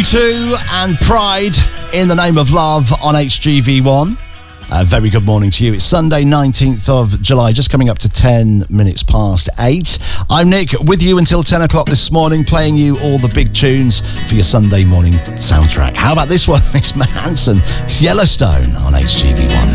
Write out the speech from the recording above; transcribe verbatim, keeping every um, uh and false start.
U two and Pride in the Name of Love on H G V one. A very good morning to you. It's Sunday, nineteenth of July, just coming up to ten minutes past eight. I'm Nick, with you until ten o'clock this morning, playing you all the big tunes for your Sunday morning soundtrack. How about this one? It's Matt Hansen. It's Yellowstone on H G V one.